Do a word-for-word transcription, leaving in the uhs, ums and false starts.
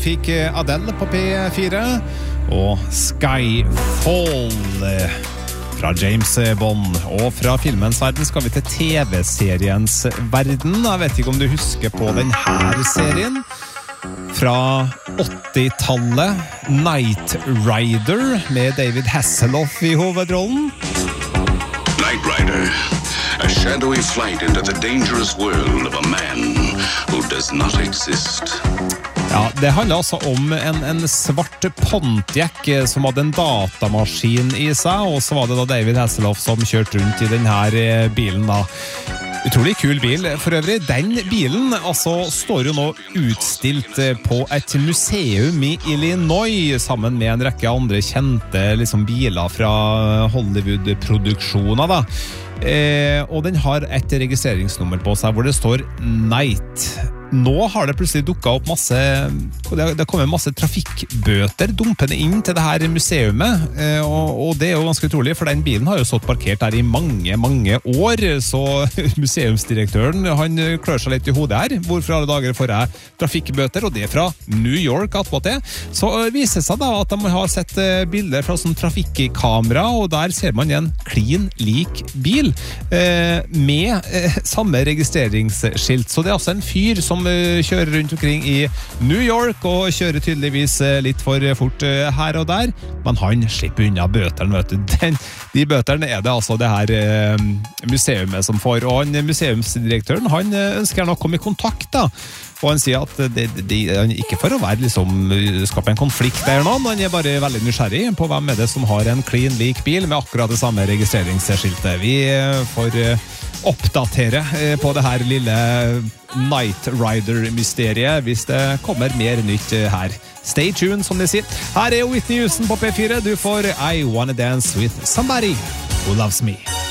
Fikk Adele på P fire og Skyfall fra James Bond. Og fra filmens verden skal vi til T V-seriens verden. Jeg vet ikke om du husker på denne serien fra åttitallet, Knight Rider med David Hasselhoff i hovedrollen. Knight Rider, a shadowy flight into the dangerous world of a man who does not exist. Ja, det handler altså om en, en svart Pontiac som hadde en datamaskin i seg, og så var det da David Hasselhoff som kjørte rundt i denne bilen da. Utrolig kul bil. For øvrig, den bilen altså, står jo nå utstilt på et museum i Illinois, sammen med en rekke andre kjente liksom, biler fra Hollywood-produksjoner da. Eh, og den har et registreringsnummer på seg hvor det står Knight. Nå har det plutselig dukket opp masse, det har kommet masse trafikkbøter dumpende inn til det her museumet, og, og det er jo ganske utrolig, for den bilen har jo stått parkert der i mange, mange år, så museumsdirektøren, han klør seg litt i hodet her. Hvorfor alle dager får jeg trafikkbøter, og det er fra New York attpå det. Så viser det seg da at de har sett bilder fra sånn trafikkamera, og der ser man en clean lik bil, eh, med eh, samme registreringsskilt. Så det er altså en fyr som kjører rundt omkring i New York og kjører tydeligvis litt for fort her og der, men han slipper unna bøterne, vet du. Den, de bøterne er det altså det her eh, museumet som får, og han, museumsdirektøren, han ønsker nok å komme i kontakt da, og han sier at det, det, det ikke for å være liksom, skape en konflikt der nå, han er bare veldig nysgjerrig på hvem er det som har en clean lik bil med akkurat det samme registreringsskiltet. Vi får oppdatere på det her lille Knight Rider-mysteriet hvis det kommer mer nytt her. Stay tuned, som de sier. Her er Whitney Houston på P fire. Du får I Wanna Dance With Somebody Who Loves Me.